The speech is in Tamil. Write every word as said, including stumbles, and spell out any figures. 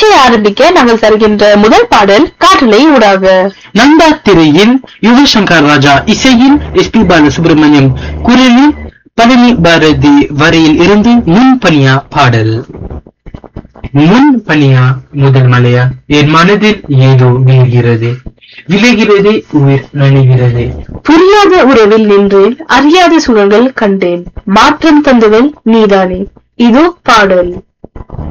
நிகழ்ச்சியை ஆரம்பிக்க நாங்கள் தருகின்ற முதல் பாடல் காற்றலை ஊடாக. நந்தா திரையில் யுவசங்கர் ராஜா இசையில் எஸ் பி பாலசுப்ரமணியம் குரலில் பழனி பாரதி வரையில் இருந்து முன் பனியா பாடல். முன் பனியா முதல் மலையா என் மனதில் ஏதோ விழுகிறது, விளைகிறது, உயிர் நனைகிறது. புரியாத உறவில் நின்றேன், அறியாத சுகங்கள் கண்டேன், மாற்றம் தந்தவள் நீதானே. இதோ பாடல்.